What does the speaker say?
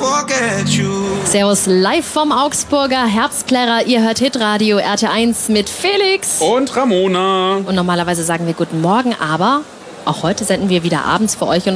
Servus, live vom Augsburger Herbstklärer. Ihr hört Hitradio RT1 mit Felix und Ramona. Und normalerweise sagen wir guten Morgen, aber auch heute senden wir wieder abends für euch. Und